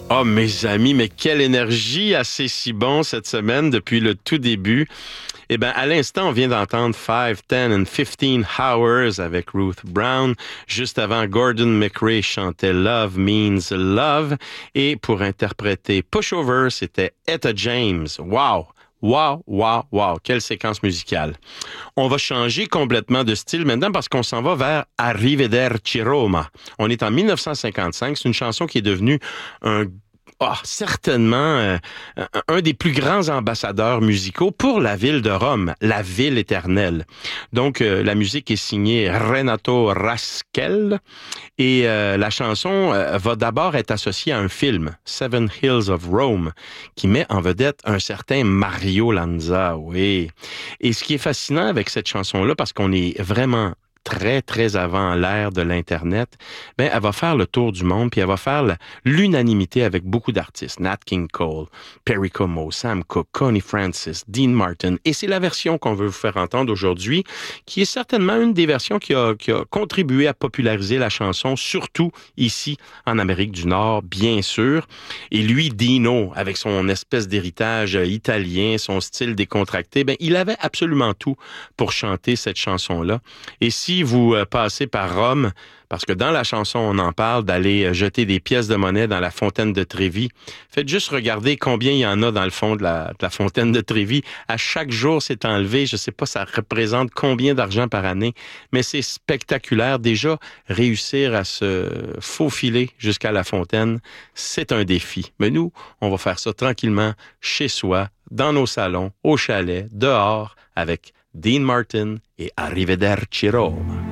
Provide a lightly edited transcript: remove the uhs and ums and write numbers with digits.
Oh, mes amis, mais quelle énergie assez si bon cette semaine depuis le tout début. Eh bien, à l'instant, on vient d'entendre 5, 10 and 15 Hours avec Ruth Brown. Juste avant, Gordon McRae chantait Love Means Love. Et pour interpréter Pushover, c'était Etta James. Wow! Wow, wow, wow, quelle séquence musicale. On va changer complètement de style maintenant parce qu'on s'en va vers Arrivederci Roma. On est en 1955, c'est une chanson qui est devenue certainement un des plus grands ambassadeurs musicaux pour la ville de Rome, la ville éternelle. Donc, la musique est signée Renato Raskel et la chanson va d'abord être associée à un film, Seven Hills of Rome, qui met en vedette un certain Mario Lanza, oui. Et ce qui est fascinant avec cette chanson-là, parce qu'on est vraiment très, très avant l'ère de l'Internet, ben, elle va faire le tour du monde, puis elle va faire l'unanimité avec beaucoup d'artistes. Nat King Cole, Perry Como, Sam Cooke, Connie Francis, Dean Martin. Et c'est la version qu'on veut vous faire entendre aujourd'hui, qui est certainement une des versions qui a contribué à populariser la chanson, surtout ici en Amérique du Nord, bien sûr. Et lui, Dino, avec son espèce d'héritage italien, son style décontracté, ben, il avait absolument tout pour chanter cette chanson-là. Et si vous passez par Rome, parce que dans la chanson, on en parle d'aller jeter des pièces de monnaie dans la fontaine de Trévi. Faites juste regarder combien il y en a dans le fond de la fontaine de Trévi. À chaque jour, c'est enlevé. Je ne sais pas, ça représente combien d'argent par année, mais c'est spectaculaire. Déjà, réussir à se faufiler jusqu'à la fontaine, c'est un défi. Mais nous, on va faire ça tranquillement, chez soi, dans nos salons, au chalet, dehors, avec Dean Martin et Arrivederci Roma.